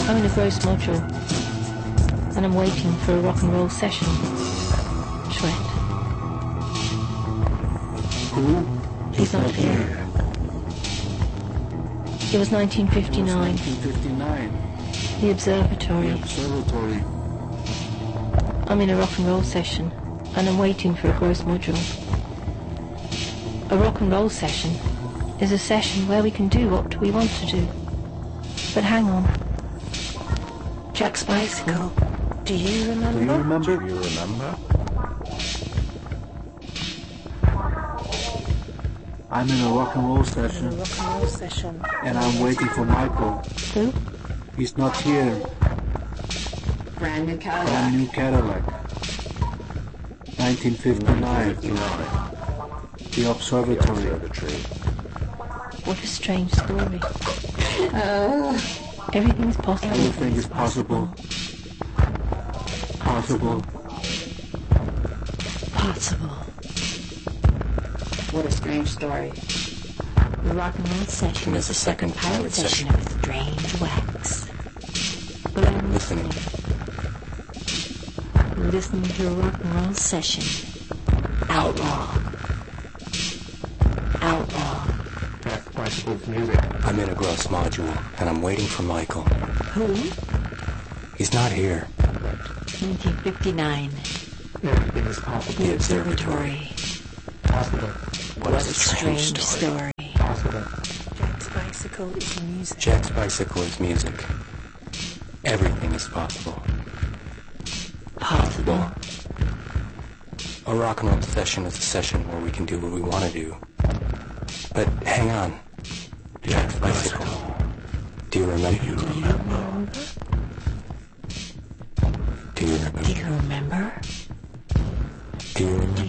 I'm in a gross module, and I'm waiting for a rock and roll session. Shred. Who? He's not here. It was 1959. 1959. The observatory. The observatory. I'm in a rock and roll session, and I'm waiting for a gross module. A rock and roll session is a session where we can do what we want to do. But hang on. Jack's bicycle. Do you remember? Do you remember? Do you remember? I'm in a rock and roll In session, a rock and roll session. and I'm waiting for Michael. Who? He's not here. Brand new Cadillac. Brand new Cadillac. 1959. 1959. The observatory. What a strange story. Everything's possible. Everything is possible. Possible. Possible. What a strange story. The rock and roll session is the second pilot session of Strange Wax. But I'm listening. Listening to a rock and roll session. Outlaw. Outlaw. Jack Bicycle's music. I'm in a gross module, and I'm waiting for Michael. Who? He's not here. 1959. Everything is possible. The observatory. Possible. What a strange story. Possible. Jack's bicycle is music. Jack's bicycle is music. Everything is possible. Possible. A rock and roll session is a session where we can do what we want to do. But hang on. Jack's bicycle. Do you remember? Do you remember? Do you remember? Do you remember? Do you remember?